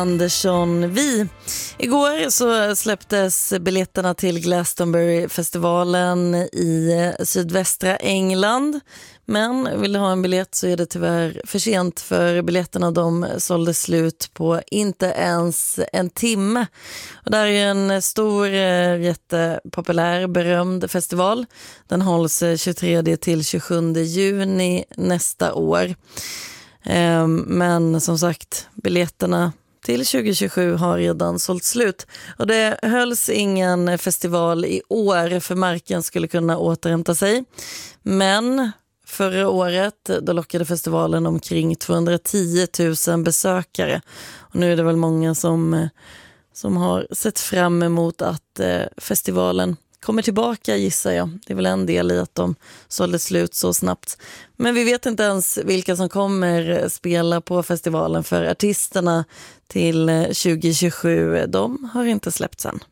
Andersson. Igår så släpptes biljetterna till Glastonbury-festivalen i sydvästra England. Men vill du ha en biljett så är det tyvärr för sent, för biljetterna de sålde slut på inte ens en timme. Och det här är en stor, jättepopulär, berömd festival. Den hålls 23 till 27 juni nästa år. Men som sagt, biljetterna till 2027 har redan sålt slut. Och det hölls ingen festival i år för marken skulle kunna återhämta sig. Men förra året då lockade festivalen omkring 210 000 besökare. Och nu är det väl många som har sett fram emot att festivalen kommer tillbaka, gissar jag. Det är väl en del i att de sålde slut så snabbt. Men vi vet inte ens vilka som kommer spela på festivalen, för artisterna till 2027, de har inte släppts än.